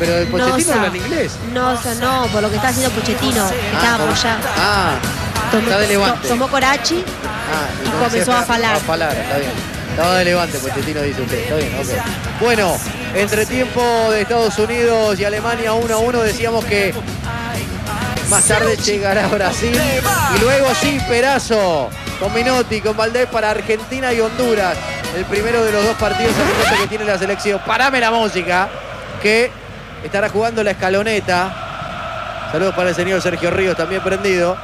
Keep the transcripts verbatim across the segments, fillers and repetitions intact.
pero el Pochettino Nosa. habla en inglés. No, o sea, no, por lo que está haciendo Pochettino. Estábamos ya. Ah, Tomó, está de Levante. tomó Corachi Ah, y comenzó a falar. A falar, está bien. Estaba de Levante, Pochettino dice usted. Está bien, ok. Bueno, entretiempo de Estados Unidos y Alemania uno a uno. Decíamos que más tarde llegará Brasil. Y luego sí, Perazo con Minotti, con Valdés para Argentina y Honduras. El primero de los dos partidos amistosos que tiene la selección. Parame la música, que estará jugando la escaloneta. Saludos para el señor Sergio Ríos, también prendido.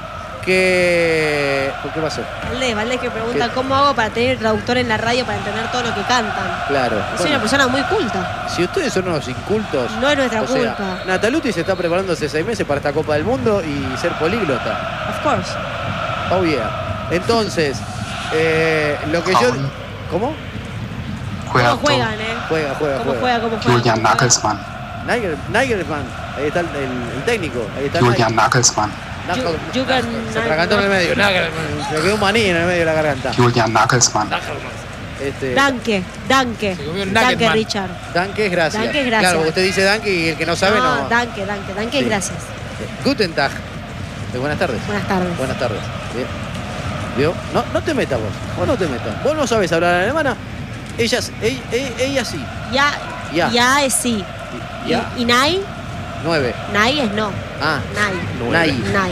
Que... ¿Qué pasó? Valdés, Valdés que pregunta ¿Qué? cómo hago para tener traductor en la radio para entender todo lo que cantan. Claro. Soy Bueno, una persona muy culta. si ustedes son unos incultos... No es nuestra o sea, culpa. Nataluti se está preparando hace seis meses para esta Copa del Mundo y ser políglota. Of course. Oh yeah. Entonces, eh, lo que yo... ¿Cómo? Juega ¿Cómo juegan, eh? Juega, juega, ¿Cómo juega. juega? ¿Cómo juega? Julian ¿Cómo juega? Nagelsmann. Nigel, Nigelsmann. Ahí está el, el- el técnico. Ahí está Julian Nigel. Nagelsmann. Nagel- Ju- Jürgen Se atragantó en el medio. Nagelsmann. Me quedó un maní en el medio de la garganta. Julian Nagelsmann. Este, Danke, Danke. Se comió un Danke, Nuggetman. Richard. Danke es gracias. Danke es gracias. Claro, porque usted dice Danke y el que no sabe no. No, Danke, Danke. Danke Sí. es gracias. Guten Tag. Eh, buenas tardes. Buenas tardes. Buenas tardes. Bien. ¿Vio? No, no te metas vos. Vos no te metas. Vos no sabés hablar alemana. Ella, ella, ella, ella sí. Ya, Ya. ya es sí. Y- Ya. Y, y Nai, Nueve. Nai es no. Ah. Nai. Nai. Nai.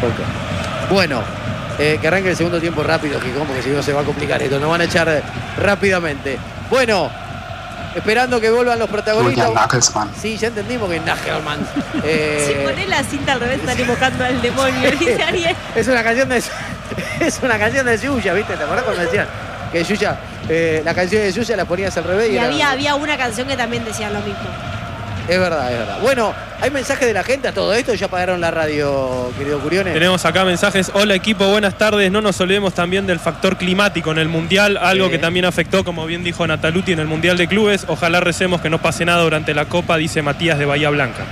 Ok. Bueno, eh, que arranque el segundo tiempo rápido, que como que si no se va a complicar esto. Nos van a echar rápidamente. Bueno, esperando que vuelvan los protagonistas. Julian Nagelsmann. Sí, ya entendimos que Nagelman. Eh, Si pones la cinta al revés, están invocando al demonio, dice Ariel. es una canción de es una canción de Yuya, ¿viste? ¿Te acordás cuando decían que Yuya, eh, la canción de Yuya la ponías al revés? Y Y era- había, había una canción que también decía lo mismo. Es verdad, es verdad. Bueno, hay mensajes de la gente a todo esto. Ya pagaron la radio, querido Curiones. Tenemos acá mensajes. Hola equipo, buenas tardes. No nos olvidemos también del factor climático en el Mundial, algo Sí. que también afectó, como bien dijo Nataluti, en el Mundial de Clubes. Ojalá recemos que no pase nada durante la Copa, dice Matías de Bahía Blanca.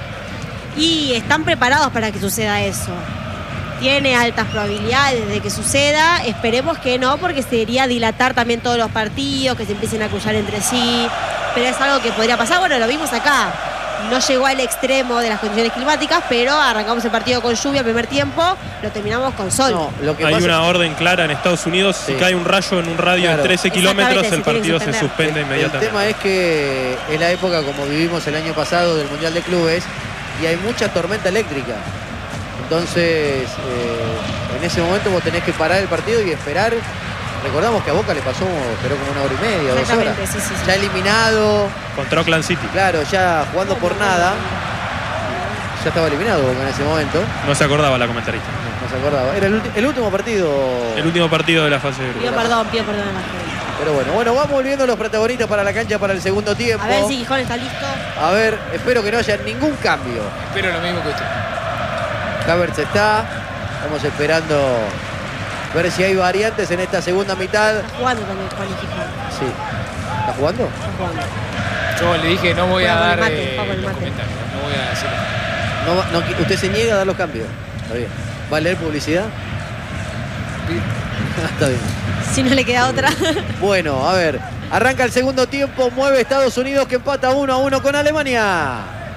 Y están preparados para que suceda eso. Tiene altas probabilidades de que suceda. Esperemos que no, porque sería dilatar también todos los partidos, que se empiecen a cruzar entre sí. Pero es algo que podría pasar. Bueno, lo vimos acá. No llegó al extremo de las condiciones climáticas, pero arrancamos el partido con lluvia, primer tiempo, lo terminamos con sol. No, lo que Hay pasa una orden clara en Estados Unidos. Sí. Si cae un rayo en un radio Claro. de trece kilómetros, Exactamente, el se tiene que partido se suspender. suspende el, el inmediatamente. tema es que es la época como vivimos el año pasado del Mundial de Clubes y hay mucha tormenta eléctrica. Entonces, eh, en ese momento vos tenés que parar el partido y esperar. Recordamos que a Boca le pasó, esperó como una hora y media, dos horas. Exactamente, sí, sí, sí. Ya eliminado, Contra Oakland City. claro, ya jugando por nada. Ya estaba eliminado Boca en ese momento. No se acordaba la comentarista. No se acordaba. Era el, ulti- el último partido. El último partido de la fase de grupos. Pido perdón, pido perdón a la gente. Pero bueno, bueno, vamos volviendo los protagonistas para la cancha para el segundo tiempo. A ver si Gijón está listo. A ver, espero que no haya ningún cambio. Espero lo mismo que usted. Havertz está. Estamos esperando ver si hay variantes en esta segunda mitad. Está jugando también Juan y Gijón. Sí. ¿Está jugando? Está jugando. Yo le dije, no voy a Juega con dar el mate, eh, juega con el los mate. comentarios. No voy a decir nada. No, va- no, usted se niega a dar los cambios. Está bien. ¿Va a leer publicidad? Está bien. Si no le queda otra. Bueno, a ver. Arranca el segundo tiempo. Mueve Estados Unidos que empata uno a uno con Alemania.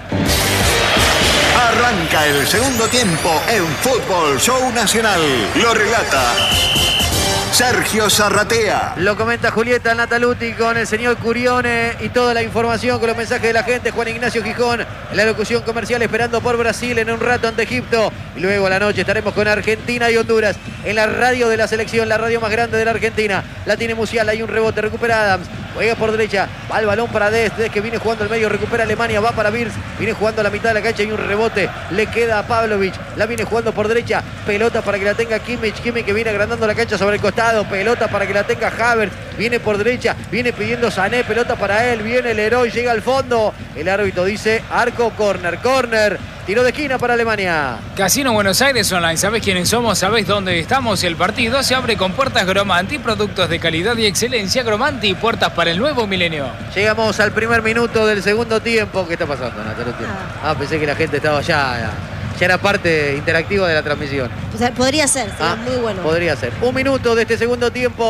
Arranca el segundo tiempo en Fútbol Show Nacional. Lo relata Sergio Zarratea. Lo comenta Julieta Nataluti con el señor Curione y toda la información con los mensajes de la gente. Juan Ignacio Gijón en la locución comercial esperando por Brasil en un rato ante Egipto. Y luego a la noche estaremos con Argentina y Honduras en la radio de la selección, la radio más grande de la Argentina. La tiene Musial, hay un rebote, recupera Adams. Juega por derecha, va el balón para Dest, Dest que viene jugando al medio, recupera Alemania, va para Birz, viene jugando a la mitad de la cancha y un rebote, le queda a Pavlovic, la viene jugando por derecha, pelota para que la tenga Kimmich, Kimmich que viene agrandando la cancha sobre el costado, pelota para que la tenga Havertz, viene por derecha, viene pidiendo Sané, pelota para él, viene el héroe, llega al fondo, el árbitro dice arco, corner, corner, tiro de esquina para Alemania. Casino Buenos Aires Online, ¿sabés quiénes somos? ¿Sabés dónde estamos? El partido se abre con puertas Gromanti, productos de calidad y excelencia. Gromanti y puertas para el nuevo milenio. Llegamos al primer minuto del segundo tiempo. ¿Qué está pasando, Natalia? Ah, pensé que la gente estaba ya, ya era parte interactiva de la transmisión. O sea, podría ser, sería Ah, muy bueno. Podría ser. Un minuto de este segundo tiempo.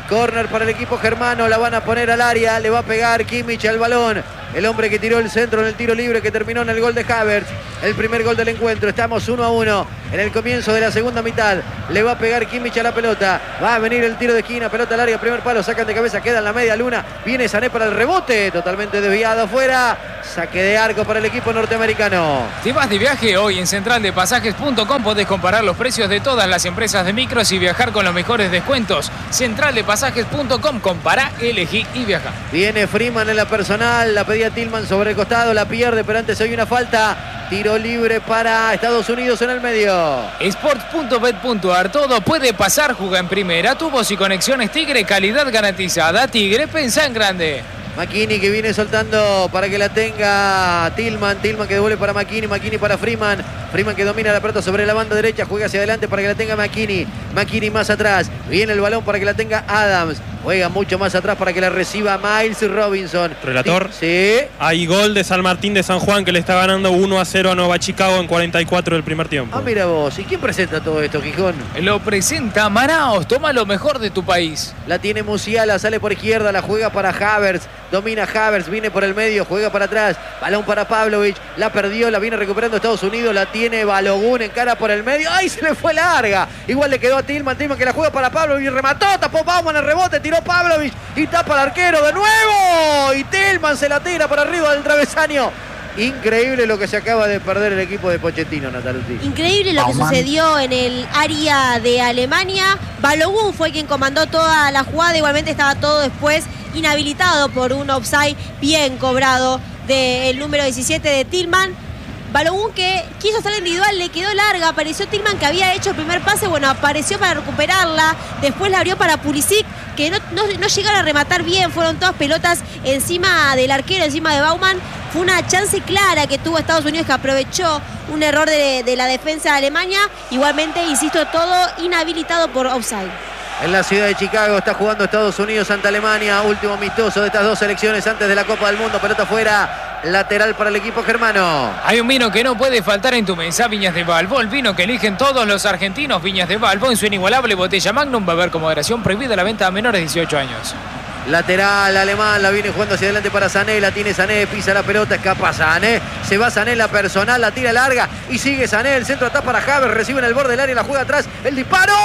Corner para el equipo germano, la van a poner al área, le va a pegar Kimmich al balón. El hombre que tiró el centro en el tiro libre que terminó en el gol de Havertz. El primer gol del encuentro. Estamos uno a uno en el comienzo de la segunda mitad. Le va a pegar Kimmich a la pelota. Va a venir el tiro de esquina. Pelota al área. Primer palo. Sacan de cabeza. Queda en la media luna. Viene Sané para el rebote. Totalmente desviado afuera. Saque de arco para el equipo norteamericano. Si vas de viaje hoy en central de pasajes punto com podés comparar los precios de todas las empresas de micros y viajar con los mejores descuentos. central de pasajes punto com. Compará, elegí y viaja. Viene Freeman en la personal. La pedía Tillman sobre el costado. La pierde, pero antes hay una falta. Tiro libre para Estados Unidos en el medio. Sports punto bet punto ar. Todo puede pasar. Juega en primera. Tubos y conexiones Tigre. Calidad garantizada. Tigre, pensá en grande. McKinney que viene soltando para que la tenga Tillman. Tillman que devuelve para McKinney. McKinney para Freeman. Freeman que domina la pelota sobre la banda derecha. Juega hacia adelante para que la tenga McKinney. McKinney más atrás. Viene el balón para que la tenga Adams. Juega mucho más atrás para que la reciba Miles Robinson. Relator. Sí. Hay gol de San Martín de San Juan que le está ganando uno a cero a Nueva Chicago en cuarenta y cuatro del primer tiempo. Ah, mira vos. ¿Y quién presenta todo esto, Gijón? Lo presenta Manaos. Toma lo mejor de tu país. La tiene Musiala. Sale por izquierda. La juega para Havertz. Domina Havertz. Viene por el medio. Juega para atrás. Balón para Pavlovic. La perdió. La viene recuperando Estados Unidos. La tiene Balogun en cara por el medio. ¡Ay! Se le fue larga. Igual le quedó a Tillman. Tillman que la juega para Pavlovic. Remató. Tapó Bauman el rebote. Tiró Pavlovic. Y tapa al arquero de nuevo. Y Tillman se la tira por arriba del travesaño. Increíble lo que se acaba de perder el equipo de Pochettino, Nataluti. Increíble lo que sucedió en el área de Alemania. Balogun fue quien comandó toda la jugada. Igualmente estaba todo después inhabilitado por un offside bien cobrado del número diecisiete de Tillman. Balogun que quiso hacer individual, le quedó larga, apareció Tillman que había hecho el primer pase, bueno, apareció para recuperarla, después la abrió para Pulisic, que no, no, no llegaron a rematar bien, fueron todas pelotas encima del arquero, encima de Bauman. Fue una chance clara que tuvo Estados Unidos, que aprovechó un error de, de la defensa de Alemania. Igualmente, insisto, todo inhabilitado por offside. En la ciudad de Chicago está jugando Estados Unidos ante Alemania. Último amistoso de estas dos selecciones antes de la Copa del Mundo. Pelota afuera, lateral para el equipo germano. Hay un vino que no puede faltar en tu mesa, Viñas de Balbo. El vino que eligen todos los argentinos, Viñas de Balbo. En su inigualable botella Magnum, beber con moderación, prohibida la venta a menores de dieciocho años. Lateral alemán, la viene jugando hacia adelante para Sané, la tiene Sané, pisa la pelota, escapa Sané, se va Sané la personal, la tira larga y sigue Sané, el centro atrás para Havertz, recibe en el borde del área, la juega atrás, el disparo,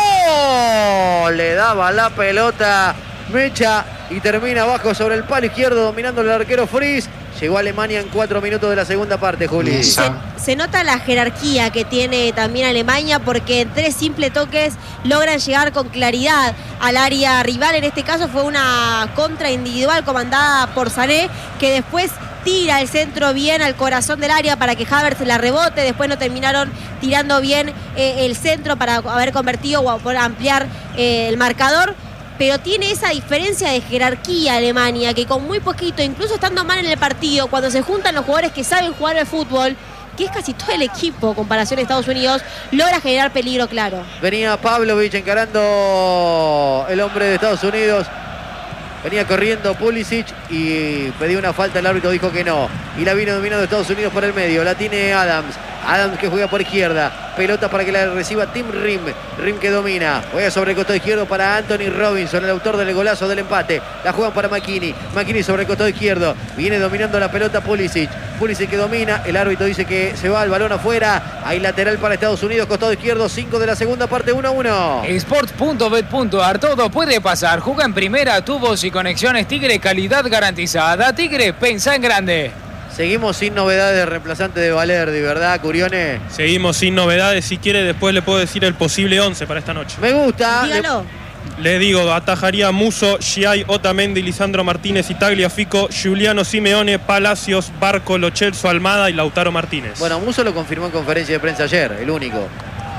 le daba la pelota Mecha y termina abajo sobre el palo izquierdo dominando el arquero Fries. Llegó a Alemania en cuatro minutos de la segunda parte, Juli. Se, se nota la jerarquía que tiene también Alemania, porque en tres simples toques logran llegar con claridad al área rival. En este caso fue una contra individual comandada por Sané, que después tira el centro bien al corazón del área para que Havertz la rebote. Después no terminaron tirando bien eh, el centro para haber convertido o por ampliar eh, el marcador. Pero tiene esa diferencia de jerarquía Alemania, que con muy poquito, incluso estando mal en el partido, cuando se juntan los jugadores que saben jugar al fútbol, que es casi todo el equipo, comparación a Estados Unidos, logra generar peligro claro. Venía Pavlovic encarando el hombre de Estados Unidos. Venía corriendo Pulisic y pedía una falta, el árbitro dijo que no. Y la vino dominando Estados Unidos por el medio. La tiene Adams. Adams que juega por izquierda. Pelota para que la reciba Tim Rim. Rim que domina. Juega sobre el costado izquierdo para Anthony Robinson, el autor del golazo del empate. La juegan para McKinney. McKinney sobre el costado izquierdo. Viene dominando la pelota Pulisic. Pulisic que domina. El árbitro dice que se va el balón afuera. Hay lateral para Estados Unidos, costado izquierdo. cinco de la segunda parte, uno a uno. Sports punto bet punto ar. Todo puede pasar. Juega en primera, tubos y conexiones Tigre, calidad garantizada. Tigre, pensá en grande. Seguimos sin novedades de reemplazante de Valerdi, ¿verdad, Curione? Seguimos sin novedades. Si quiere, después le puedo decir el posible once para esta noche. Me gusta. Dígalo. Le, le digo, atajaría Muso, Giai, Otamendi, Lisandro Martínez, Tagliafico, Giuliano Simeone, Palacios, Barco, Lo Celso, Almada y Lautaro Martínez. Bueno, Muso lo confirmó en conferencia de prensa ayer, el único.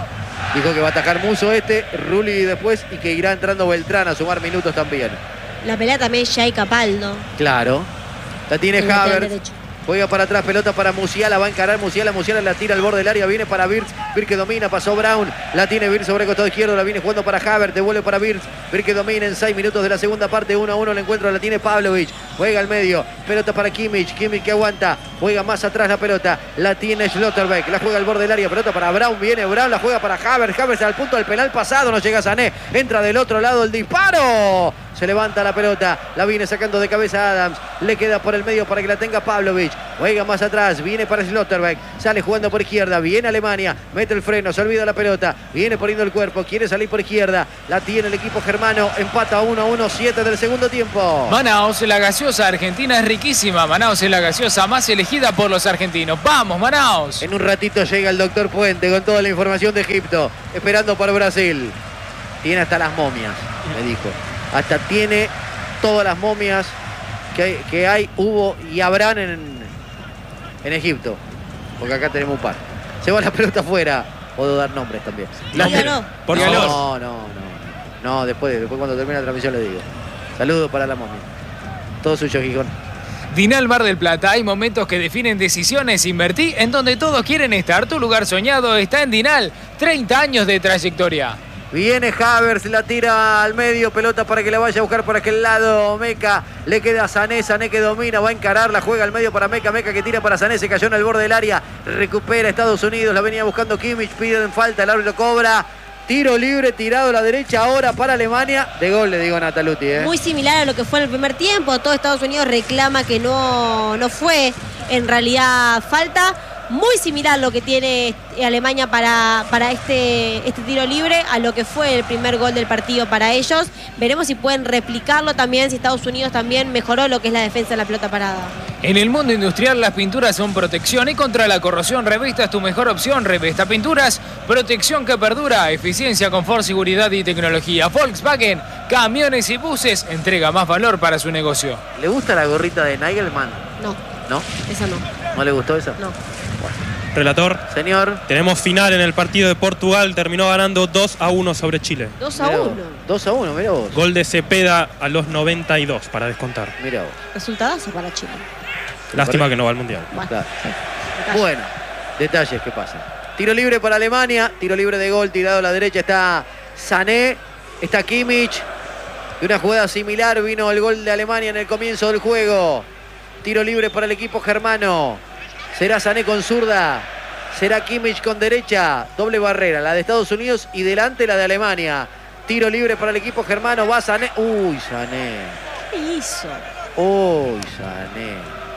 Dijo que va a atajar Muso este, Rulli después y que irá entrando Beltrán a sumar minutos también. La pelea también ya hay Capaldo. Claro. La tiene El lateral Havertz. derecho. Juega para atrás, pelota para Musiala, va a encarar Musiala, Musiala la tira al borde del área, viene para Wirtz, Wirtz que domina, pasó Brown, la tiene Wirtz sobre el costado izquierdo, la viene jugando para Havertz, devuelve para Wirtz, Wirtz que domina en seis minutos de la segunda parte, uno a uno el encuentro, la tiene Pavlovic, juega al medio, pelota para Kimmich, Kimmich que aguanta, juega más atrás la pelota, la tiene Schlotterbeck, la juega al borde del área, pelota para Brown, viene Brown, la juega para Havertz, Havertz al punto del penal pasado, no llega Sané, entra del otro lado el disparo, Se levanta la pelota. La viene sacando de cabeza Adams. Le queda por el medio para que la tenga Pavlovic. Juega más atrás. Viene para Schlotterbeck. Sale jugando por izquierda. Viene Alemania. Mete el freno. Se olvida la pelota. Viene poniendo el cuerpo. Quiere salir por izquierda. La tiene el equipo germano. Empata uno a uno. siete del segundo tiempo. Manaos, la gaseosa argentina es riquísima. Manaos es la gaseosa más elegida por los argentinos. ¡Vamos, Manaos! En un ratito llega el doctor Puente con toda la información de Egipto. Esperando para Brasil. Tiene hasta las momias, me dijo. Hasta tiene todas las momias que hay, que hay hubo y habrán en, en Egipto. Porque acá tenemos un par. Se va la pelota afuera. Puedo dar nombres también. La Dígalo. Por no, favor. no, no, no. No, después, después cuando termine la transmisión le digo. Saludos para la momia. Todo suyo, Gijón. Dinal Mar del Plata, hay momentos que definen decisiones. Invertí en donde todos quieren estar. Tu lugar soñado está en Dinal. treinta años de trayectoria. Viene Havertz, la tira al medio, pelota para que la vaya a buscar por aquel lado. Meca, le queda a Sané, Sané que domina, va a encarar, la juega al medio para Meca, Meca que tira para Sané, se cayó en el borde del área, recupera Estados Unidos, la venía buscando Kimmich, piden falta, el árbitro cobra. Tiro libre, tirado a la derecha ahora para Alemania. De gol, le digo a Nataluti. ¿eh? Muy similar a lo que fue en el primer tiempo. Todo Estados Unidos reclama que no, no fue en realidad falta. Muy similar a lo que tiene Alemania para, para este, este tiro libre, a lo que fue el primer gol del partido para ellos. Veremos si pueden replicarlo también, si Estados Unidos también mejoró lo que es la defensa de la pelota parada. En el mundo industrial las pinturas son protección y contra la corrosión Revesta es tu mejor opción. Revesta Pinturas, protección que perdura, eficiencia, confort, seguridad y tecnología. Volkswagen, camiones y buses, entrega más valor para su negocio. ¿Le gusta la gorrita de Nagelman? No, ¿No? esa no. ¿No le gustó esa? No. Relator. Señor. Tenemos final en el partido de Portugal. Terminó ganando dos a uno sobre Chile. dos a Mirá uno. vos. dos a uno, mira vos. Gol de Cepeda a los noventa y dos para descontar. Mira vos. Resultadazo para Chile. Lástima que no va al Mundial. Bueno, Claro. detalle. Bueno, detalles que pasan. Tiro libre para Alemania, tiro libre de gol, tirado a la derecha está Sané, está Kimmich. De una jugada similar vino el gol de Alemania en el comienzo del juego. Tiro libre para el equipo germano. Será Sané con zurda, será Kimmich con derecha. Doble barrera, la de Estados Unidos y delante la de Alemania. Tiro libre para el equipo germano, va Sané. Uy, Sané. ¿Qué hizo? Uy, Sané.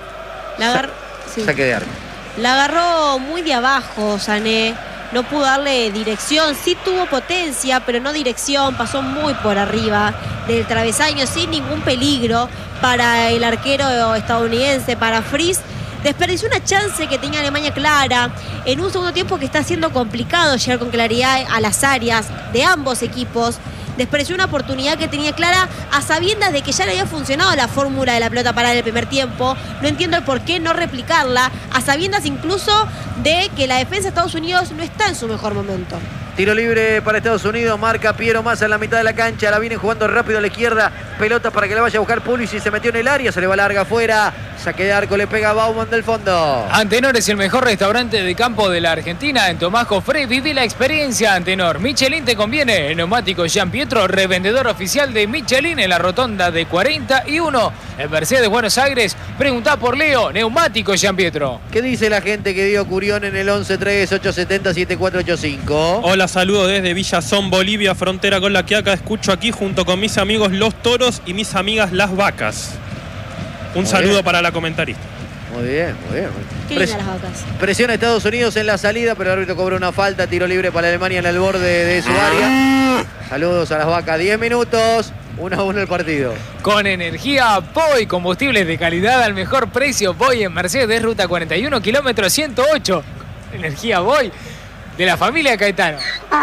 La, agar... sí. Saque de arco. La agarró muy de abajo Sané. No pudo darle dirección. Sí tuvo potencia, pero no dirección. Pasó muy por arriba del travesaño sin ningún peligro para el arquero estadounidense, para Fries. Desperdició una chance que tenía Alemania clara en un segundo tiempo que está siendo complicado llegar con claridad a las áreas de ambos equipos. Desperdició una oportunidad que tenía clara a sabiendas de que ya le había funcionado la fórmula de la pelota parada en el primer tiempo. No entiendo el por qué no replicarla, a sabiendas incluso de que la defensa de Estados Unidos no está en su mejor momento. Tiro libre para Estados Unidos, marca Piero Massa en la mitad de la cancha, la vienen jugando rápido a la izquierda, pelota para que la vaya a buscar Pulisic, se metió en el área, se le va larga afuera, saque de arco, le pega a Bauman del fondo. Antenor es el mejor restaurante de campo de la Argentina. En Tomás Jofré viví la experiencia Antenor. Michelin te conviene. Neumático Jean Pietro, revendedor oficial de Michelin en la rotonda de cuarenta y uno. En Mercedes, Buenos Aires, preguntá por Leo, Neumático Jean Pietro. ¿Qué dice la gente que dio Curión en el once tres ocho siete cero siete cuatro ocho cinco? Hola, saludo desde Villazón, Bolivia, frontera con La Quiaca. Escucho aquí junto con mis amigos los toros y mis amigas las vacas. Un Muy saludo bien. para la comentarista. Muy bien, muy bien. Qué Pres- lindas las vacas. Presiona Estados Unidos en la salida, pero el árbitro cobró una falta, tiro libre para Alemania en el borde de su área. Saludos a las vacas, diez minutos, uno a uno el partido. Con energía Boy, combustibles de calidad al mejor precio. Boy en Mercedes, ruta cuarenta y uno, kilómetro ciento ocho. Energía Boy de la familia Caetano.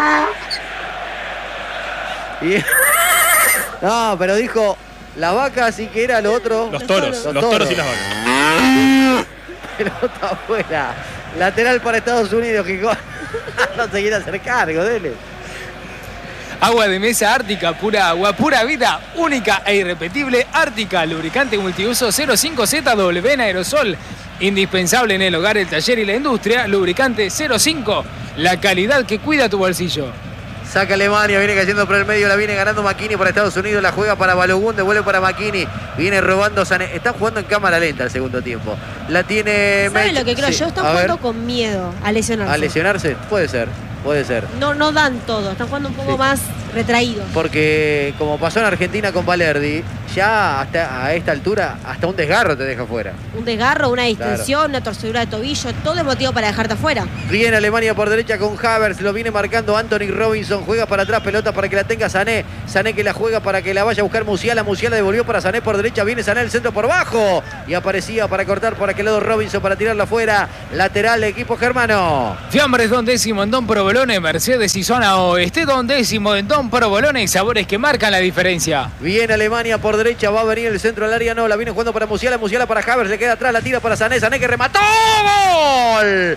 Y- No, pero dijo las vacas, sí que era lo otro. Los toros, Los los toros. toros y las vacas. Pelota afuera. Lateral para Estados Unidos, Gijón. No se quiere hacer cargo, dele. Agua de mesa Ártica, pura agua, pura vida, única e irrepetible. Ártica, lubricante multiuso cero cinco Z W en aerosol. Indispensable en el hogar, el taller y la industria. Lubricante cero cinco, la calidad que cuida tu bolsillo. Saca Alemania, viene cayendo por el medio, la viene ganando Makini para Estados Unidos, la juega para Balogun, devuelve para Makini, viene robando Sané. Está jugando en cámara lenta el segundo tiempo. La tiene... ¿Saben Mech- lo que creo sí, yo? Están a ver, jugando con miedo a lesionarse. ¿A lesionarse? Puede ser, puede ser. No, no dan todo, están jugando un poco Sí. más retraídos. Porque como pasó en Argentina con Valerdi, ya hasta a esta altura, hasta un desgarro te deja fuera. Un desgarro, una distensión, claro. Una torcedura de tobillo, todo es motivo para dejarte afuera. Viene Alemania por derecha con Havertz, lo viene marcando Anthony Robinson, juega para atrás, pelota para que la tenga Sané. Sané que la juega para que la vaya a buscar Musiala, Musiala devolvió para Sané por derecha, viene Sané el centro por bajo y aparecía para cortar por aquel lado Robinson para tirarla afuera, lateral equipo germano. Fiambres Don Décimo en Don Provolone, Mercedes y zona oeste, Don Décimo en Don Provolone, sabores que marcan la diferencia. Viene Alemania por derecha, va a venir el centro del área, no, la viene jugando para Musiala, Musiala para Havertz, le queda atrás, la tira para Sané, Sané que remató, ¡gol!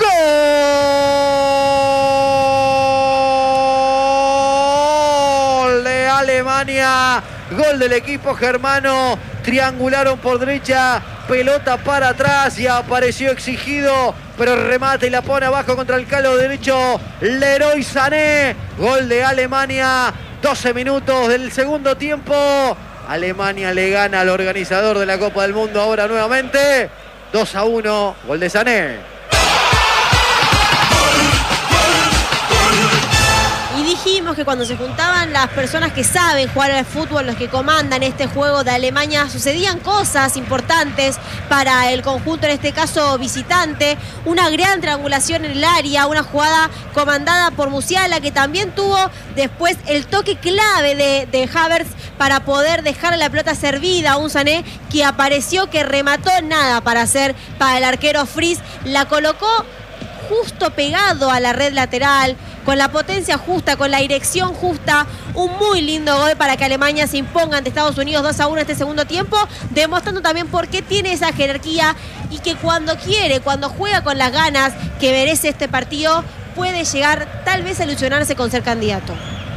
¡Gol de Alemania! Gol del equipo germano, triangularon por derecha, pelota para atrás y apareció exigido, pero remata y la pone abajo contra el calo derecho Leroy Sané. Gol de Alemania, doce minutos del segundo tiempo. Alemania le gana al organizador de la Copa del Mundo ahora nuevamente. dos a uno, gol de Sané. Y dijimos que cuando se juntaban las personas que saben jugar al fútbol, los que comandan este juego de Alemania, sucedían cosas importantes para el conjunto, en este caso visitante. Una gran triangulación en el área, una jugada comandada por Musiala, que también tuvo después el toque clave de, de Havertz para poder dejar la pelota servida a un Sané que apareció, que remató nada para hacer para el arquero Fries. La colocó justo pegado a la red lateral, con la potencia justa, con la dirección justa. Un muy lindo gol para que Alemania se imponga ante Estados Unidos dos a uno este segundo tiempo, demostrando también por qué tiene esa jerarquía y que cuando quiere, cuando juega con las ganas que merece este partido, puede llegar tal vez a ilusionarse con ser candidato.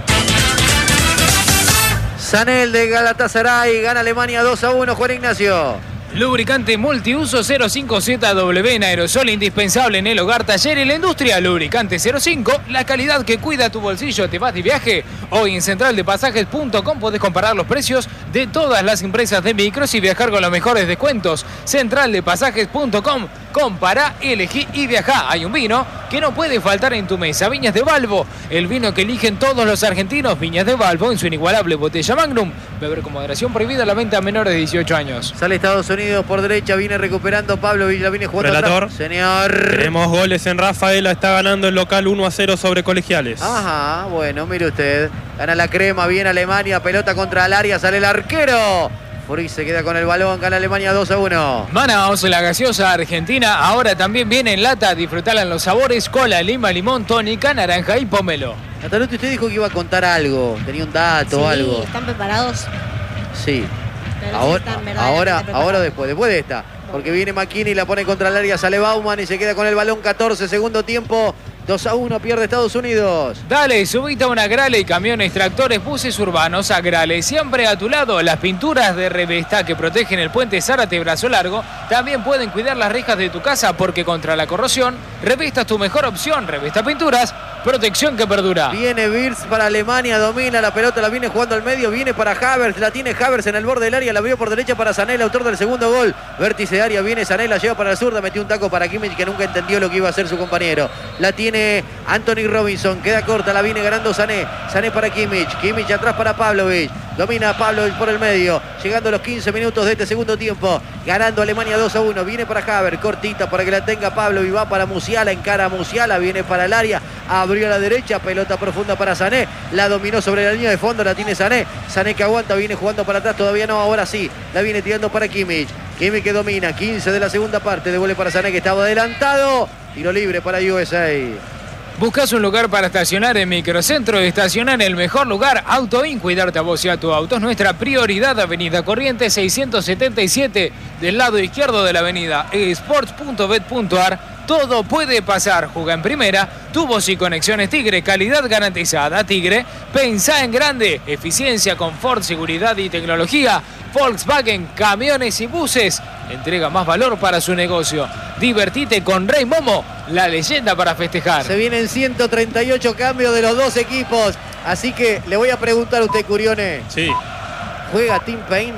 Sané, el de Galatasaray, gana Alemania dos a uno, Juan Ignacio. Lubricante multiuso cero cinco Z W en aerosol, indispensable en el hogar, taller y la industria. Lubricante cero cinco, la calidad que cuida tu bolsillo. ¿Te vas de viaje? Hoy en central de pasajes punto com podés comparar los precios de todas las empresas de micros y viajar con los mejores descuentos. central de pasajes punto com, compará, elegí y viajá. Hay un vino que no puede faltar en tu mesa. Viñas de Balbo, el vino que eligen todos los argentinos. Viñas de Balbo en su inigualable botella Magnum. Beber con moderación, prohibida la venta a menores de dieciocho años. Sale Estados Unidos por derecha, viene recuperando Pablo Villa, viene jugando Relator. atrás. Señor. Tenemos goles en Rafaela, está ganando el local uno a cero sobre Colegiales. Ajá, bueno, mire usted. Gana la crema, viene Alemania, pelota contra el área, sale el arquero. Furi se queda con el balón, gana Alemania dos a uno. Manaos, la gaseosa argentina, ahora también viene en lata. Disfrutala en los sabores: cola, lima, limón, tónica, naranja y pomelo. Nataluti, usted dijo que iba a contar algo, tenía un dato o Sí, algo. ¿están preparados? Sí. Pero Ahora, sí están ahora, verdaderamente ahora preparados. después, después de esta. Porque viene McKinney, la pone contra el área, sale Bauman y se queda con el balón. catorce, segundo tiempo. dos a uno, pierde Estados Unidos. Dale, subite a una Grale, camiones, tractores, buses urbanos. A Grale, siempre a tu lado. Las pinturas de Revesta que protegen el puente Zárate Brazo Largo también pueden cuidar las rejas de tu casa, porque contra la corrosión, Revesta es tu mejor opción. Revesta Pinturas, protección que perdura. Viene Wirtz para Alemania, domina la pelota, la viene jugando al medio, viene para Havertz, la tiene Havertz en el borde del área, la abrió por derecha para Sané, el autor del segundo gol. Vértice de área, viene Sané, la lleva para la zurda, metió un taco para Kimmich que nunca entendió lo que iba a hacer su compañero. La tiene Anthony Robinson, queda corta, la viene ganando Sané. Sané para Kimmich, Kimmich atrás para Pavlovic. Domina Pavlovic por el medio, llegando a los quince minutos de este segundo tiempo. Ganando Alemania dos a uno, viene para Havertz, cortita para que la tenga Pavlovic, va para Musiala, encara a Musiala, viene para el área, abrió a la derecha, pelota profunda para Sané. La dominó sobre la línea de fondo, la tiene Sané. Sané que aguanta, viene jugando para atrás, todavía no, ahora sí. La viene tirando para Kimmich. Kimmich que domina, quince de la segunda parte, devuelve para Sané que estaba adelantado. Tiro libre para U S A. ¿Buscas un lugar para estacionar en Microcentro? Estacionar en el mejor lugar. AutoIn, cuidarte a vos y a tu auto es nuestra prioridad. Avenida Corrientes seiscientos setenta y siete, del lado izquierdo de la avenida. esports punto bet punto ar. Todo puede pasar. Juega en primera. Tubos y conexiones Tigre. Calidad garantizada. Tigre, pensá en grande. Eficiencia, confort, seguridad y tecnología. Volkswagen, camiones y buses. Entrega más valor para su negocio. Divertite con Rey Momo, la leyenda para festejar. Se vienen ciento treinta y ocho cambios de los dos equipos. Así que le voy a preguntar a usted, Curione. Sí. ¿Juega Tim Payne?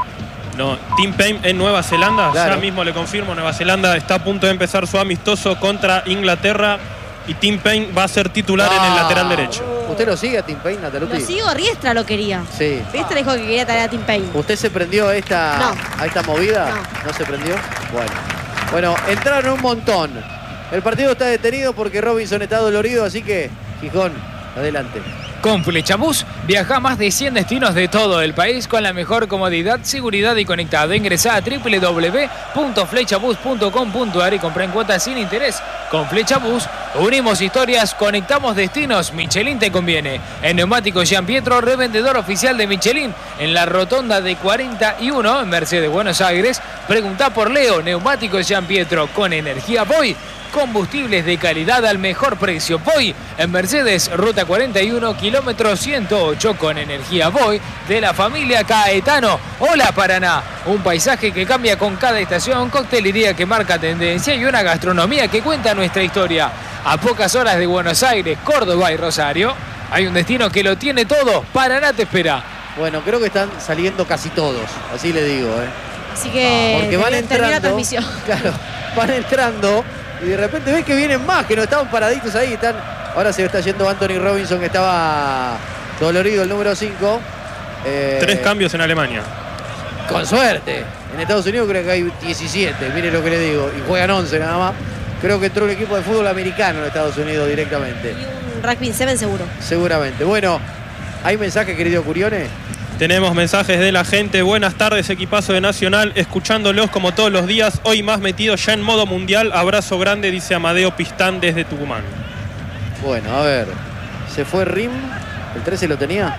No, Tim Payne en Nueva Zelanda. Claro. Ya mismo le confirmo, Nueva Zelanda está a punto de empezar su amistoso contra Inglaterra. Y Tim Payne va a ser titular Ah. en el lateral derecho. ¿Usted lo sigue a Tim Payne, Nataluti? Lo sigo, Riestra lo quería. Sí. Riestra dijo que quería traer a Tim Payne. ¿Usted se prendió a esta, No. a esta movida? No. ¿No se prendió? Bueno. Bueno, entraron un montón. El partido está detenido porque Robinson está dolorido, así que, Gijón, adelante. Con Flechabús viaja a más de cien destinos de todo el país con la mejor comodidad, seguridad y conectado. Ingresá a doble u doble u doble u punto flechabús punto com punto a r y comprá en cuotas sin interés. Con Flechabús unimos historias, conectamos destinos. Michelin te conviene. En Neumáticos Gian Pietro, revendedor oficial de Michelin en la rotonda de cuarenta y uno en Mercedes, Buenos Aires. Preguntá por Leo. Neumáticos Gian Pietro con energía Voy. Combustibles de calidad al mejor precio. Voy en Mercedes, ruta cuarenta y uno, kilómetro ciento ocho, con energía Voy de la familia Caetano. Hola Paraná, un paisaje que cambia con cada estación, coctelería que marca tendencia y una gastronomía que cuenta nuestra historia. A pocas horas de Buenos Aires, Córdoba y Rosario, hay un destino que lo tiene todo. Paraná te espera. Bueno, creo que están saliendo casi todos, así le digo, ¿eh? Así que Porque van termina la entrando, transmisión. claro, van entrando y de repente ves que vienen más, que no estaban paraditos ahí. Están, ahora se está yendo Anthony Robinson, que estaba dolorido, el número cinco. Eh, Tres cambios en Alemania. Con suerte. En Estados Unidos creo que hay diecisiete, mire lo que le digo, y juegan once nada más. Creo que entró un equipo de fútbol americano en Estados Unidos directamente. Y un rugby siete seguro. Seguramente. Bueno, ¿hay mensaje, querido Curione? Tenemos mensajes de la gente. Buenas tardes, equipazo de Nacional. Escuchándolos como todos los días. Hoy más metido ya en modo mundial. Abrazo grande, dice Amadeo Pistán desde Tucumán. Bueno, a ver. ¿Se fue Rim? ¿El trece lo tenía?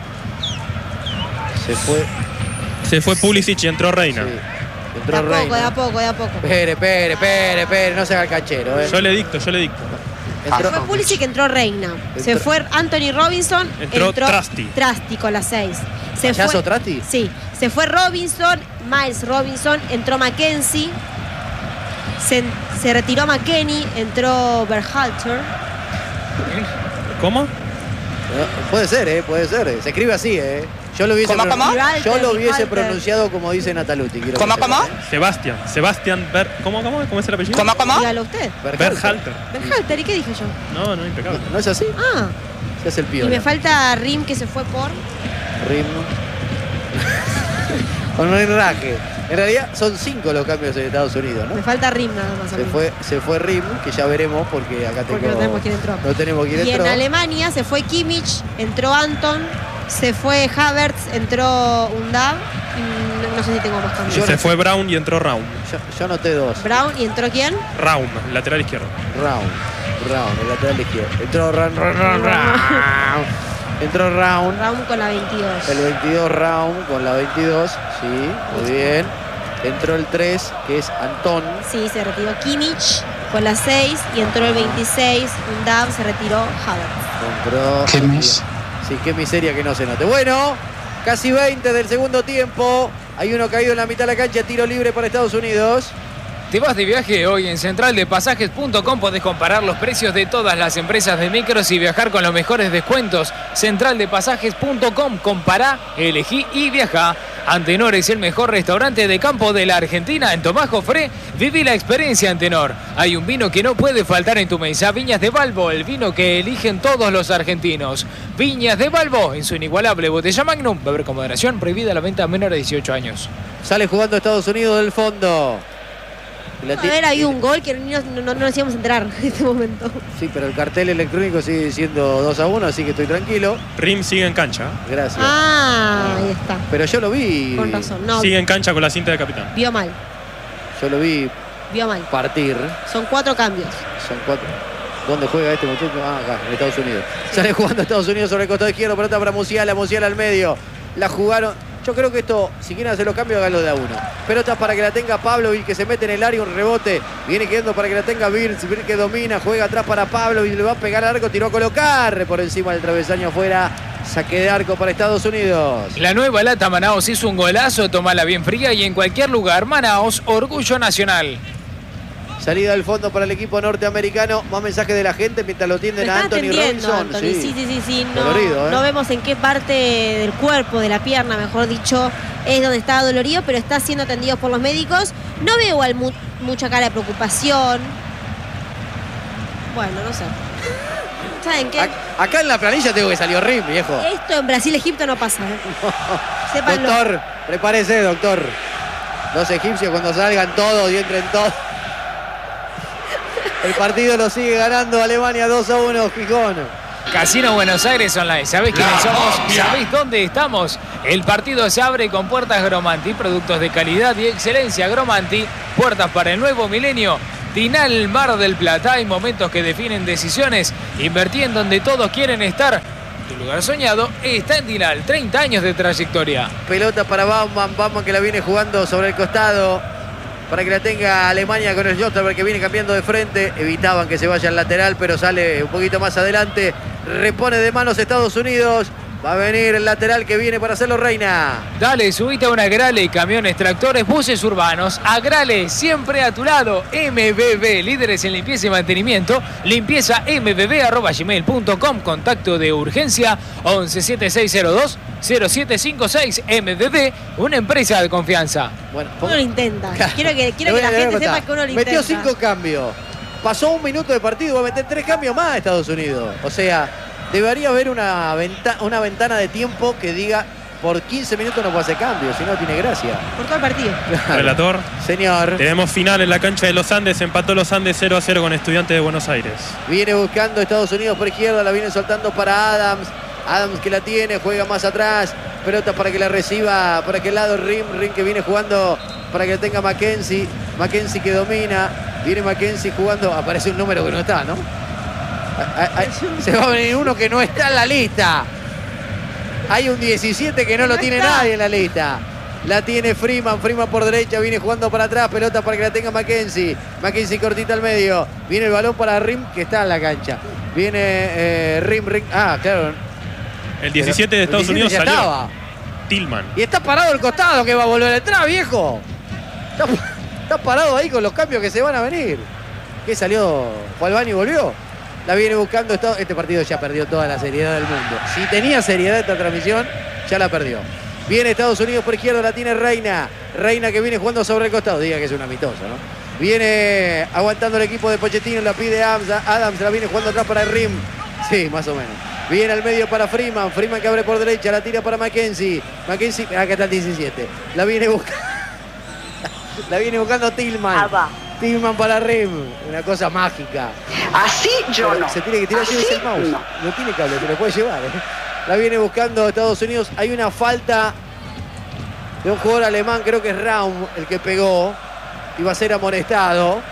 Se fue... Se fue Pulisic y entró Reina. Sí. De Entró a poco, Reina. de a poco, de a poco. Espere, espere, espere, espere. No se haga el canchero, ¿eh? Yo le dicto, yo le dicto. Entró- Fue Pulisic que entró Reina. Se Entró- fue Anthony Robinson. Entró Trasti. Trasti con las seis. Se ¿Payaso fue, Trasti? Sí. Se fue Robinson, Miles Robinson, entró Mackenzie. Se, se retiró McKennie, entró Berhalter. ¿Cómo? Eh, Puede ser, ¿eh? Puede ser. Se escribe así, ¿eh? Yo lo hubiese, ¿Cómo, pronun- cómo? Yo lo hubiese Rivalter. pronunciado como dice Nataluti. quiero que ¿Cómo, sepan, cómo? ¿eh? Sebastián. Sebastián Ber... ¿Cómo, cómo? ¿Cómo es el apellido? ¿Cómo, cómo? Dígalo usted. Berhalter. Berhalter, ¿y qué dije yo? No, no, impecable. ¿No es así? Ah, Se hace el y pío. me falta Rim que se fue por. Rim. Con un raje. En realidad son cinco los cambios en Estados Unidos, ¿no? Me falta Rim nada más. a Se mí. fue, se fue Rim, que ya veremos porque acá tengo... Porque no tenemos quién entró. No tenemos quién Y entró. en Alemania se fue Kimmich, entró Anton, se fue Havertz, entró Undav. y No, no sé si tengo más cambios. Yo Se no- fue Brown y entró Raum. Yo, yo anoté dos. Brown y entró quién? Raum, lateral izquierdo. Round. Round, el lateral izquierdo. Entró Round, Round, Round, Round. Entró Round. Brown con la veintidós. El veintidós Round con la veintidós. Sí, muy bien. Entró el tres, que es Antón. Sí, se retiró Kimmich con la seis y entró el veintiséis. Undav, se retiró Havertz. Entró... Qué mis- Sí, qué miseria que no se note. Bueno, casi veinte del segundo tiempo. Hay uno caído en la mitad de la cancha, tiro libre para Estados Unidos. ¿Te vas de viaje? Hoy en central de pasajes punto com podés comparar los precios de todas las empresas de micros y viajar con los mejores descuentos. central de pasajes punto com, compará, elegí y viaja. Antenor es el mejor restaurante de campo de la Argentina. En Tomás Jofré, viví la experiencia Antenor. Hay un vino que no puede faltar en tu mesa. Viñas de Balbo, el vino que eligen todos los argentinos. Viñas de Balbo, en su inigualable botella Magnum. Beber con moderación, prohibida la venta a menores de dieciocho años. Sale jugando Estados Unidos del fondo. Y la A ti- ver, hay un gol que no, no, no nos íbamos a entrar en este momento. Sí, pero el cartel electrónico sigue siendo dos a uno, así que estoy tranquilo. Rim sigue en cancha. Gracias. Ah, ahí está. Pero yo lo vi. Con razón. No, Sigue en cancha con la cinta de capitán. vio mal. Yo lo vi Vio mal. partir. Son cuatro cambios. Son cuatro. ¿Dónde juega este muchacho? Ah, acá, en Estados Unidos. Sale jugando Estados Unidos sobre el costado izquierdo, pelota para Musiala, Musiala al medio. La jugaron. Yo creo que esto, si quieren hacer los cambios, háganlo de a uno. Pelota para que la tenga Pavlovic, que se mete en el área, un rebote. Viene quedando para que la tenga Birz. Birz que domina, juega atrás para Pavlovic, le va a pegar al arco, tiró a colocar por encima del travesaño afuera. Saque de arco para Estados Unidos. La nueva lata Manaos hizo un golazo, tomala bien fría y en cualquier lugar. Manaos, orgullo nacional. Salida del fondo para el equipo norteamericano. Más mensaje de la gente mientras lo tienden Me a están Anthony atendiendo, Robinson. Anthony. Sí, sí, sí, sí. No, Dolorido, ¿eh? no vemos en qué parte del cuerpo, de la pierna, mejor dicho, es donde está dolorido, pero está siendo atendido por los médicos. No veo al mu- mucha cara de preocupación. Bueno, no sé. ¿Saben qué? Ac- Acá en la planilla tengo que salió Rim, viejo. Esto en Brasil, Egipto no pasa. ¿eh? Sépanlo. Doctor, prepárese, doctor. Los egipcios cuando salgan todos y entren todos. El partido lo sigue ganando Alemania dos a uno, Gijón. Casino Buenos Aires Online. ¿Sabés quiénes somos? ¿Sabés dónde estamos? El partido se abre con puertas Gromanti, productos de calidad y excelencia. Gromanti, puertas para el nuevo milenio. Tinal, Mar del Plata. Hay momentos que definen decisiones. Invertí en donde todos quieren estar. Tu lugar soñado está en Tinal. treinta años de trayectoria. Pelota para Baumann, Baumann que la viene jugando sobre el costado para que la tenga Alemania con el Josterberg que viene cambiando de frente. Evitaban que se vaya al lateral, pero sale un poquito más adelante. Repone de manos Estados Unidos. Va a venir el lateral que viene para hacerlo Reina. Dale, subite a una Agrale, camiones, tractores, buses urbanos. Agrale, siempre a tu lado. M B B, líderes en limpieza y mantenimiento. Limpieza m b b arroba gmail punto com. Contacto de urgencia once siete seis cero dos cero siete cinco seis. M B B, una empresa de confianza. Bueno, Uno lo intenta. Quiero que, quiero Le que voy la a gente contar. sepa que uno lo Metió intenta. cinco cambios. Pasó un minuto de partido, va a meter tres cambios más a Estados Unidos. O sea, debería haber una, venta una ventana de tiempo que diga por quince minutos no puede hacer cambios, si no tiene gracia. Por todo el partido. Relator. Señor. Tenemos final en la cancha de los Andes. Empató los Andes cero a cero con Estudiantes de Buenos Aires. Viene buscando Estados Unidos por izquierda, la viene soltando para Adams. Adams que la tiene, juega más atrás. Pelota para que la reciba por aquel lado Rim. Rim que viene jugando para que tenga Mackenzie. Mackenzie que domina. Viene Mackenzie jugando. Aparece un número que no está, ¿no? Ay, ay, se va a venir uno que no está en la lista. Hay un diecisiete que no lo tiene nadie en la lista. La tiene Freeman, Freeman por derecha, viene jugando para atrás, pelota para que la tenga Mackenzie. Mackenzie cortita al medio. Viene el balón para Rim que está en la cancha. Viene eh, Rim, Rim. Ah, claro. El diecisiete de Estados el diecisiete Unidos ya salió. estaba. Tillman. Y está parado el costado que va a volver atrás, viejo. Está, está parado ahí con los cambios que se van a venir. ¿Qué salió? ¿Fue al baño y volvió? La viene buscando. Este partido ya perdió toda la seriedad del mundo. Si tenía seriedad esta transmisión, ya la perdió. Viene Estados Unidos por izquierda, la tiene Reina. Reina que viene jugando sobre el costado. Diga que es un amistoso, ¿no? Viene aguantando el equipo de Pochettino, la pide Adams. Adams la viene jugando atrás para el Rim. Sí, más o menos. Viene al medio para Freeman. Freeman que abre por derecha, la tira para Mackenzie. Mackenzie, acá está el diecisiete. La viene buscando. La viene buscando Tillman. Ah, va. Tillman para Rim. Una cosa mágica. Así yo Pero no. se tiene que tirar, Así llévese el mouse. no. No tiene cable, se lo puede llevar. ¿eh? La viene buscando Estados Unidos. Hay una falta de un jugador alemán, creo que es Raum el que pegó. Iba a ser amonestado.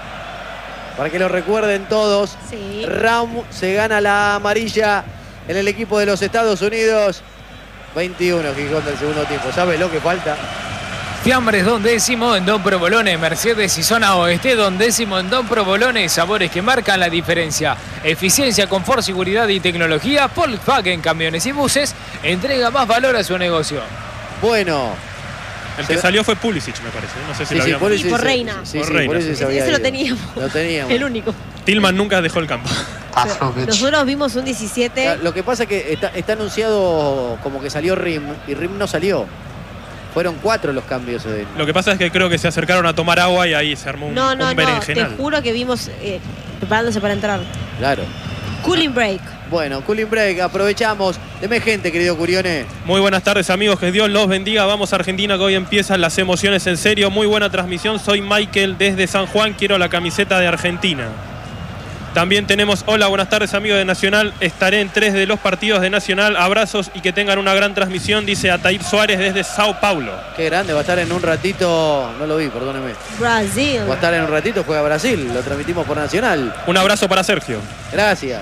Para que lo recuerden todos. Sí. Raum se gana la amarilla en el equipo de los Estados Unidos. veintiuno Gijón del segundo tiempo. ¿Sabe lo que falta? Fiambres Don Décimo en Don Provolone, Mercedes y Zona Oeste. Don Décimo en Don Provolone, sabores que marcan la diferencia. Eficiencia, confort, seguridad y tecnología. Volkswagen, camiones y buses, entrega más valor a su negocio. Bueno. El que salió fue Pulisic, me parece. No sé si Sí, lo sí, habíamos Pulisic Y por se- Reina. Sí, Por sí, Reina, Pulisic sí. se había Ese lo ido. teníamos. Lo teníamos. El único. Tillman nunca dejó el campo. Pavlovic. Nosotros vimos un diecisiete. Lo que pasa es que está, está anunciado como que salió Rim y Rim no salió. Fueron cuatro los cambios. De... Lo que pasa es que creo que se acercaron a tomar agua y ahí se armó un, No, no, un no. Te berenjenal. juro que vimos eh, preparándose para entrar. Claro. Cooling break. Bueno, cooling break, aprovechamos. Deme gente, querido Curione. Muy buenas tardes, amigos, que Dios los bendiga. Vamos a Argentina, que hoy empiezan las emociones en serio. Muy buena transmisión, soy Michael desde San Juan, quiero la camiseta de Argentina. También tenemos, hola, buenas tardes, amigos de Nacional. Estaré en tres de los partidos de Nacional. Abrazos y que tengan una gran transmisión, dice Atair Suárez desde Sao Paulo. Qué grande, va a estar en un ratito. No lo vi, perdóneme. Brasil. Va a estar en un ratito, juega Brasil. Lo transmitimos por Nacional. Un abrazo para Sergio. Gracias.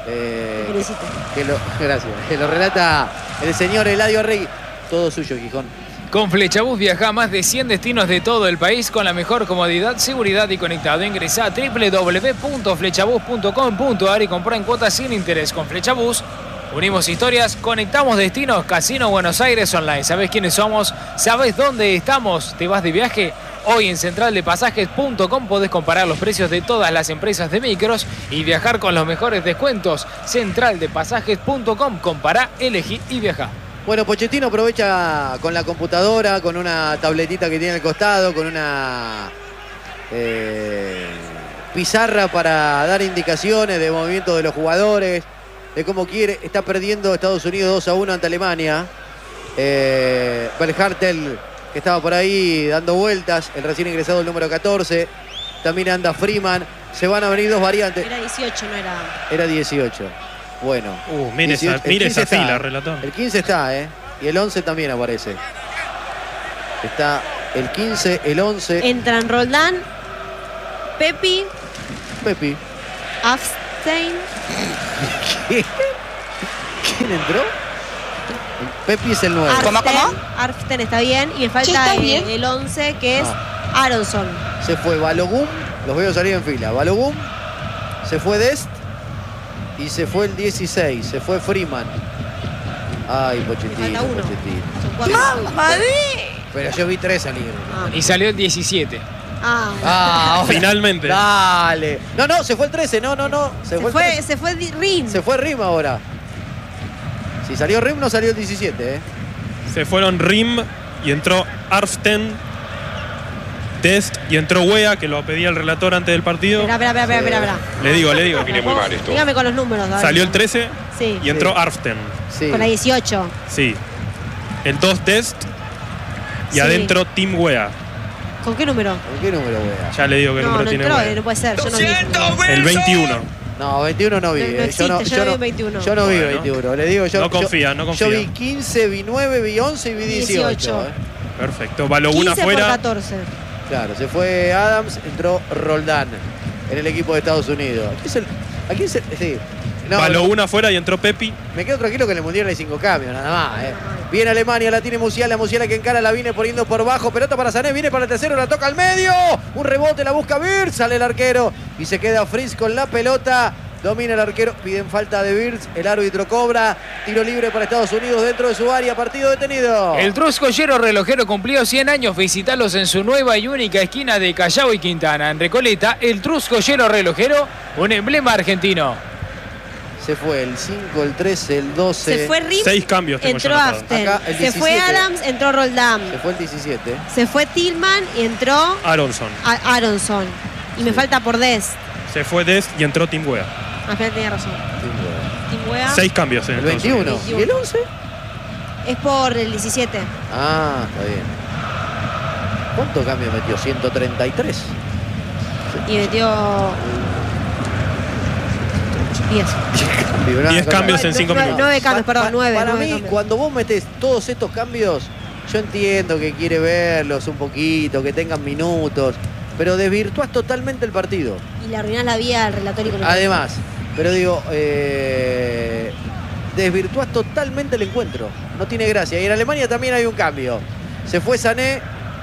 Eh, Felicito. que lo, gracias. Que lo relata el señor Eladio Rey. Todo suyo, Gijón. Con Flechabús viaja a más de cien destinos de todo el país con la mejor comodidad, seguridad y conectado. Ingresa a w w w punto flechabús punto com punto a r y compra en cuotas sin interés. Con Flechabús unimos historias, conectamos destinos. Casino Buenos Aires Online. ¿Sabés quiénes somos? ¿Sabés dónde estamos? ¿Te vas de viaje? Hoy en central de pasajes punto com podés comparar los precios de todas las empresas de micros y viajar con los mejores descuentos. central de pasajes punto com. Compará, elegí y viajá. Bueno, Pochettino aprovecha con la computadora, con una tabletita que tiene al costado, con una... eh, pizarra para dar indicaciones de movimiento de los jugadores, de cómo quiere. Está perdiendo Estados Unidos dos a uno ante Alemania. Eh, Berhartel, que estaba por ahí dando vueltas, el recién ingresado el número catorce. También anda Freeman. Se van a venir dos variantes. Era dieciocho, no era... Era dieciocho. Bueno. Uh, mire esa, dieciocho, mire esa está, fila, relator. El quince está, ¿eh? Y el once también aparece. Está el quince, el once. Entran Roldán, Pepi, Pepi. Afstein. ¿Qué? ¿Quién entró? Pepi es el nueve. Arften. ¿Cómo, cómo? Arften está bien. Y le Sí, falta está el, bien. el once, que es Ah. Aronson. Se fue Balogun. Los veo salir en fila. Balogun. Se fue Dest. Y se fue el dieciséis. Se fue Freeman. Ay, Le Pochettino, falta uno. Pochettino. Son cuatro. ¡Mamá de! Pero yo vi tres salir. Ah. Y salió el diecisiete. Ah. Ah, ahora. Finalmente. Dale. No, no, se fue el trece. No, no, no. Se, Se fue el fue, trece. se fue Di- Rin. Se fue Rim ahora. Si salió Rim, no salió el diecisiete, ¿eh? Se fueron Rim y entró Arften, Dest y entró Wea, que lo pedía el relator antes del partido. Espera, espera, espera, espera, espera. Le digo, le digo. Dígame con los números. David. Salió el trece Sí. y entró Sí. Arften. Sí. Con la dieciocho. Sí. El dos Dest y Sí. adentro Team Wea. ¿Con qué número? ¿Con qué número, wea? Ya le digo qué No, número no tiene entró, Wea. eh, no puede ser. Yo no vi. El veintiuno. No, veintiuno no vi. No- no eh. existe, yo no vi veintiuno. Yo no vi Bueno. veintiuno. Le digo, yo, No confía, yo- no confía. Yo vi quince, vi nueve, vi once y vi dieciocho. dieciocho. eh. Perfecto. Baloguna quince por afuera. catorce. Claro, se fue Adams, entró Roldán en el equipo de Estados Unidos. ¿A quién se, a quién se- sí. No, Baloguna afuera y entró Pepi. me quedo tranquilo que en el Mundial hay cinco cambios, nada más. Eh. Viene Alemania, la tiene Musiala, Musiala que encara, la viene poniendo por bajo. Pelota para Sané, viene para el tercero, la toca al medio. Un rebote, la busca Birz, sale el arquero y se queda Fritz con la pelota. Domina el arquero, piden falta de Birz, el árbitro cobra. Tiro libre para Estados Unidos dentro de su área, partido detenido. El Truscollero Relojero cumplió cien años. Visitalos en su nueva y única esquina de Callao y Quintana. En Recoleta, el Truscollero Relojero, un emblema argentino. Se fue el cinco, el trece, el doce. Se fue Rim. Seis cambios tengo Entró yo anotados. Aften. Acá, el Se fue diecisiete. Adams, entró Roldán. Se fue el diecisiete. Se fue Tillman y entró Aronson. A- Aronson. Y me Sí. falta por Dest. Se fue Dest y entró Team Wea. Al final tenía razón. Timbuea Seis cambios en El Estados veintiuno. Unidos. ¿Y el once? es por el diecisiete. Ah, está bien. ¿Cuánto cambio metió? ciento treinta y tres. Y metió diez. Cambio, nada, Diez cosa. cambios en cinco Nueve- minutos. nueve cambios, Pa- perdón, pa- nueve. Para nueve mí, cambios. cuando vos metés todos estos cambios, yo entiendo que quiere verlos un poquito, que tengan minutos, pero desvirtuás totalmente el partido. Y le arruinás la vida al relator y con el- Además, pero digo, eh, desvirtuás totalmente el encuentro. No tiene gracia. Y en Alemania también hay un cambio. Se fue Sané,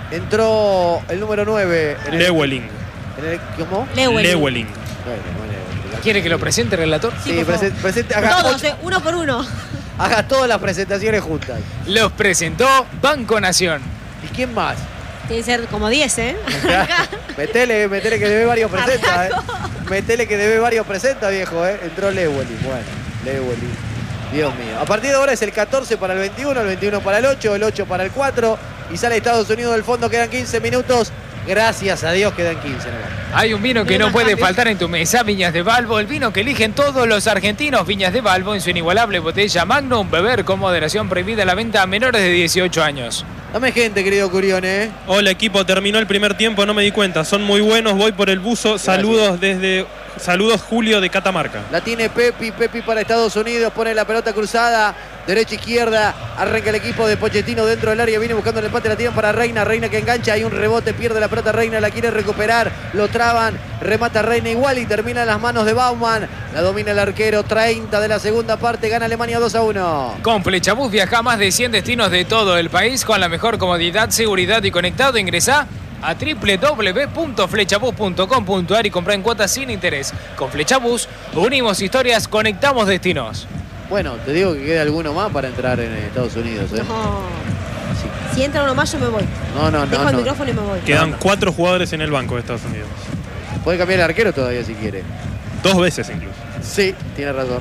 entró el número nueve. En el, Lewelling. en el- ¿Cómo? Lewelling. Lewelling. Bueno, bueno, ¿Quiere que lo presente, relator? Sí, Sí, por favor. presen- presente- haga, Todos, ocho- eh, uno por uno. haga todas las presentaciones juntas. Los presentó Banco Nación. ¿Y quién más? Tiene que ser como diez, ¿eh? metele, metele que debe varios presenta, ¿eh? Metele que debe varios presenta, viejo, ¿eh? Entró Lewelling. Bueno, Lewelling. Dios mío. A partir de ahora es el catorce para el veintiuno, el veintiuno para el ocho, el ocho para el cuatro. Y sale Estados Unidos del fondo, quedan quince minutos. Gracias a Dios quedan quince nomás. Hay un vino que Tiene no más puede cambio. faltar en tu mesa, Viñas de Balbo, el vino que eligen todos los argentinos. Viñas de Balbo en su inigualable botella Magnum, beber con moderación, prohibida la venta a menores de dieciocho años. Dame gente, querido Curione, ¿eh? Hola equipo, terminó el primer tiempo, no me di cuenta. Son muy buenos, voy por el buzo. Saludos desde. Saludos Julio de Catamarca. La tiene Pepi, Pepi para Estados Unidos, pone la pelota cruzada, derecha, izquierda, arranca el equipo de Pochettino dentro del área, viene buscando el empate, la tiran para Reina, Reina que engancha, hay un rebote, pierde la pelota Reina, la quiere recuperar, lo traban, remata Reina igual y termina en las manos de Baumann, la domina el arquero, treinta de la segunda parte, gana Alemania dos a uno. Con Flechabús viaja a más de cien destinos de todo el país con la mejor comodidad, seguridad y conectado. Ingresá a doble u doble u doble u punto flechabús punto com punto a r y comprá en cuotas sin interés. Con Flechabús unimos historias, conectamos destinos. Bueno, te digo que queda alguno más para entrar en Estados Unidos, ¿eh? No. Sí. Si entra uno más, yo me voy. No, no, Dejo no, el no. micrófono y me voy. Quedan no. cuatro jugadores en el banco de Estados Unidos. Puede cambiar el arquero todavía si quiere. Dos veces incluso. Sí, tiene razón.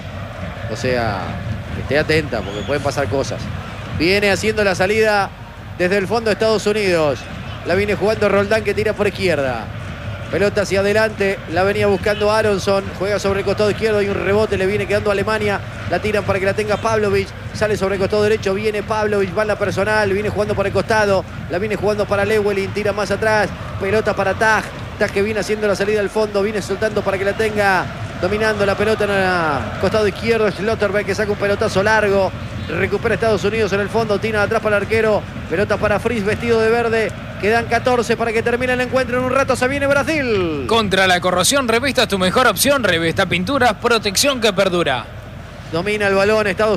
O sea, esté atenta porque pueden pasar cosas. Viene haciendo la salida desde el fondo de Estados Unidos. La viene jugando Roldán que tira por izquierda. Pelota hacia adelante, la venía buscando Aronson, juega sobre el costado izquierdo y un rebote le viene quedando a Alemania. La tiran para que la tenga Pavlovic, sale sobre el costado derecho, viene Pavlovic, va en la personal, viene jugando por el costado, la viene jugando para Lewelyn, tira más atrás, pelota para Taj, Taj que viene haciendo la salida al fondo, viene soltando para que la tenga, dominando la pelota en el costado izquierdo, Schlotterbeck que saca un pelotazo largo, recupera Estados Unidos en el fondo, tira atrás para el arquero, pelota para Fritz vestido de verde. Quedan catorce para que termine el encuentro. En un rato se viene Brasil. Contra la corrosión, Revesta es tu mejor opción. Revesta Pinturas, protección que perdura. Domina el balón Estados